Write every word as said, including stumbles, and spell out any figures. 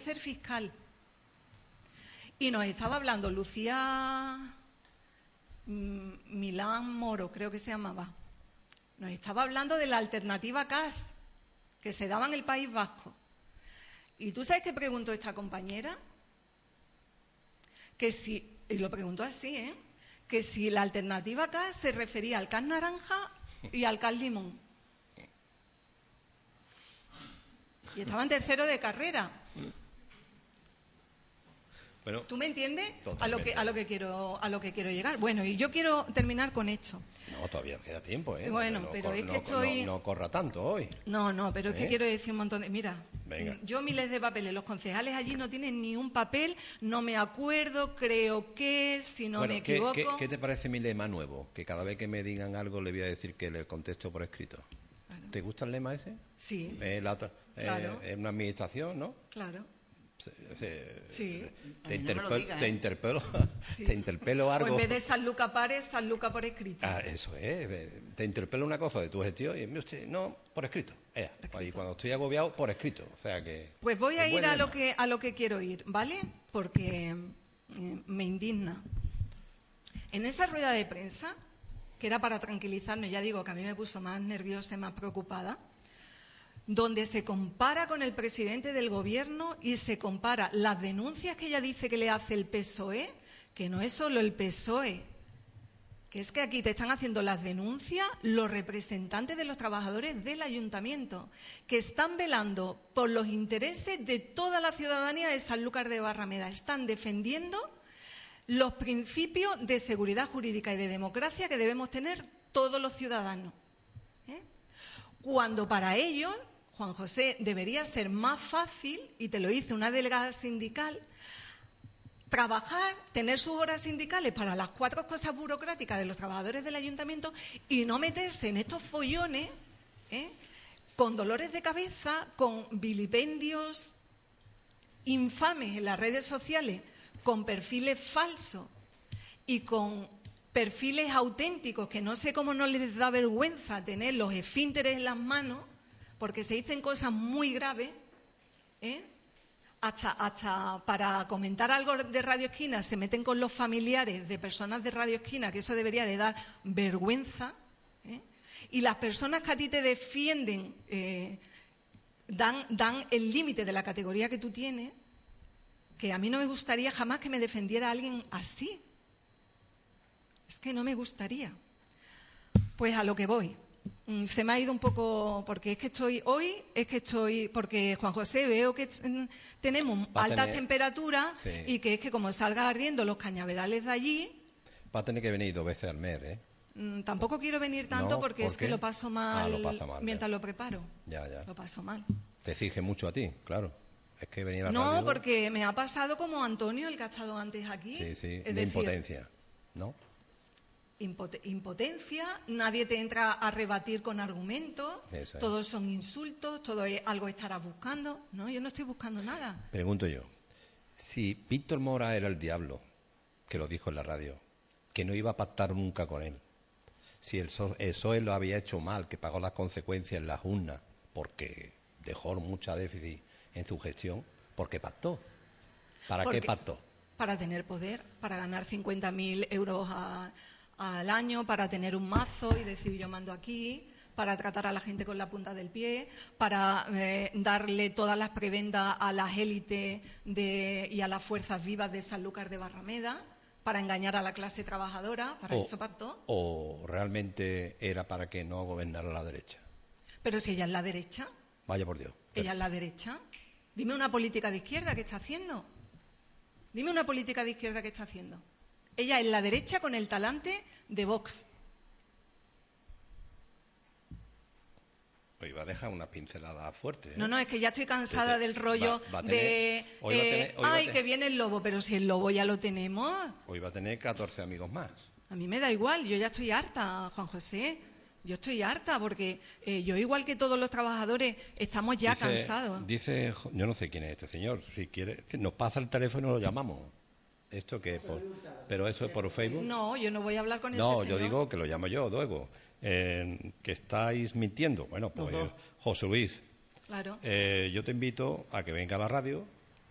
ser fiscal. Y nos estaba hablando Lucía Milán Moro, creo que se llamaba. Nos estaba hablando de la alternativa C A S que se daba en el País Vasco. ¿Y tú sabes qué preguntó esta compañera? Que si, y lo preguntó así, ¿eh? Que si la alternativa C A S se refería al C A S naranja y al C A S limón. Y estaba en tercero de carrera. Bueno, ¿tú me entiendes? A lo que a lo que quiero a lo que quiero llegar. Bueno, y yo quiero terminar con esto. No, todavía queda tiempo, ¿eh? Bueno, no, pero no, es que no, estoy... No, no corra tanto hoy. No, no, pero es que ¿Eh? quiero decir un montón de... Mira, Venga. Yo miles de papeles, los concejales allí no tienen ni un papel, no me acuerdo, creo que, si no bueno, me ¿qué, equivoco... ¿qué, ¿Qué te parece mi lema nuevo? Que cada vez que me digan algo le voy a decir que le contesto por escrito. Claro. ¿Te gusta el lema ese? Sí. Eh, la, eh, claro. Es una administración, ¿no? Claro. Se, se, sí. Te, no interpel, diga, te ¿eh? interpelo, sí. te interpelo algo. O en vez de San Luca Pares, San Luca por escrito. Ah, eso es. Te interpelo una cosa de tu gestión y usted, no, por escrito. Eh, por y cuando estoy agobiado, por escrito. O sea que. Pues voy a ir a lema. lo que a lo que quiero ir, ¿vale? Porque eh, me indigna. En esa rueda de prensa, que era para tranquilizarnos, ya digo que a mí me puso más nerviosa y más preocupada, donde se compara con el presidente del gobierno y se compara las denuncias que ella dice que le hace el P S O E, que no es solo el P S O E, que es que aquí te están haciendo las denuncias los representantes de los trabajadores del ayuntamiento, que están velando por los intereses de toda la ciudadanía de Sanlúcar de Barrameda, están defendiendo los principios de seguridad jurídica y de democracia que debemos tener todos los ciudadanos. ¿Eh? Cuando para ellos, Juan José, debería ser más fácil, y te lo dice una delegada sindical, trabajar, tener sus horas sindicales para las cuatro cosas burocráticas de los trabajadores del ayuntamiento y no meterse en estos follones, ¿eh? Con dolores de cabeza, con vilipendios infames en las redes sociales, con perfiles falsos y con perfiles auténticos que no sé cómo no les da vergüenza tener los esfínteres en las manos, porque se dicen cosas muy graves, ¿eh? Hasta, hasta para comentar algo de Radio Esquina se meten con los familiares de personas de Radio Esquina, que eso debería de dar vergüenza, ¿eh? Y las personas que a ti te defienden eh, dan, dan el límite de la categoría que tú tienes, que a mí no me gustaría jamás que me defendiera alguien así. Es que no me gustaría. Pues a lo que voy. Se me ha ido un poco, porque es que estoy, hoy es que estoy, porque Juan José veo que tenemos altas tener, temperaturas sí. Y que es que como salga ardiendo los cañaverales de allí... Va a tener que venir dos veces al mes, ¿eh? Mmm, tampoco quiero venir tanto no, porque ¿por es qué? que lo paso mal, ah, lo pasa mal mientras ya. lo preparo. Ya, ya. Lo paso mal. Te exige mucho a ti, claro. Es que venir a la No, radio... porque me ha pasado como Antonio, el que ha estado antes aquí. Sí, sí, es de decir, impotencia, ¿no? Impotencia, nadie te entra a rebatir con argumentos, Eso es. Todos son insultos, todo es algo estarás buscando. No, yo no estoy buscando nada. Pregunto yo, si Víctor Mora era el diablo, que lo dijo en la radio, que no iba a pactar nunca con él, si el P S O E lo había hecho mal, que pagó las consecuencias en las urnas, porque dejó mucha déficit en su gestión, ¿por qué pactó? ¿Para Porque, qué pactó? Para tener poder, para ganar cincuenta mil euros a... al año, para tener un mazo y decir yo mando aquí, para tratar a la gente con la punta del pie, para eh, darle todas las prebendas a las élites de, y a las fuerzas vivas de Sanlúcar de Barrameda, para engañar a la clase trabajadora, para o, eso pactó. ¿O realmente era para que no gobernara la derecha? Pero si ella es la derecha, Vaya por Dios. ella es la derecha, dime una política de izquierda que está haciendo. Dime una política de izquierda que está haciendo. Ella es la derecha con el talante de Vox. Hoy va a dejar una pincelada fuerte, ¿eh? No, no, es que ya estoy cansada Desde, del rollo va, va a tener, de... hoy va a tener, Eh, hoy va a ay, tener, que viene el lobo, pero si el lobo ya lo tenemos. Hoy va a tener catorce amigos más. A mí me da igual, yo ya estoy harta, Juan José. Yo estoy harta porque eh, yo, igual que todos los trabajadores, estamos ya dice, cansados. Dice, yo no sé quién es este señor, si quiere, nos pasa el teléfono y lo llamamos. ¿Esto qué es? Por, ¿Pero eso es por Facebook? No, yo no voy a hablar con ese No, señor. yo digo que lo llamo yo luego. Eh, que estáis mintiendo. Bueno, pues uh-huh. José Luis, claro. eh, yo te invito a que venga a la radio